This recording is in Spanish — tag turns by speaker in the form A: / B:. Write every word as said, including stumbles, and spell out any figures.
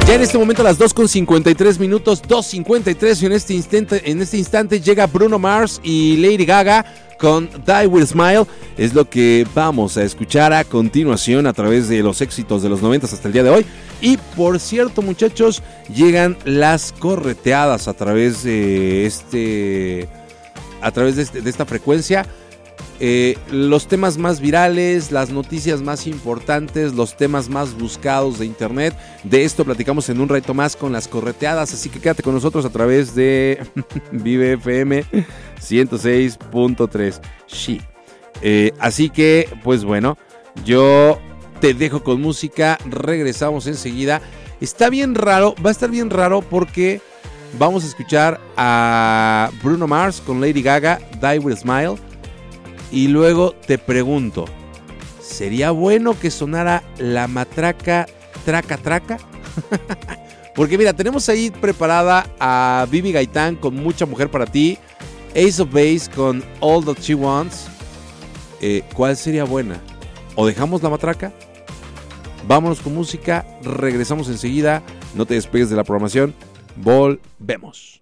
A: Ya en este momento a las dos con cincuenta y tres minutos, dos cincuenta y tres, y en este instante, en este instante llega Bruno Mars y Lady Gaga con Die With a Smile. Es lo que vamos a escuchar a continuación a través de los éxitos de los noventas hasta el día de hoy. Y por cierto, muchachos, llegan las correteadas a través de este a través de, este, de esta frecuencia. Eh, los temas más virales, las noticias más importantes, los temas más buscados de internet. De esto platicamos en un rato más con las correteadas, así que quédate con nosotros a través de Vive F M ciento seis punto tres. Sí. Eh, así que, pues bueno, yo te dejo con música, regresamos enseguida. Está bien raro, va a estar bien raro porque vamos a escuchar a Bruno Mars con Lady Gaga, Die With a Smile. Y luego te pregunto, ¿sería bueno que sonara la matraca traca traca? Porque mira, tenemos ahí preparada a Bibi Gaitán con Mucha Mujer para Ti, Ace of Base con All That She Wants. Eh, ¿Cuál sería buena? ¿O dejamos la matraca? Vámonos con música, regresamos enseguida, no te despegues de la programación, volvemos.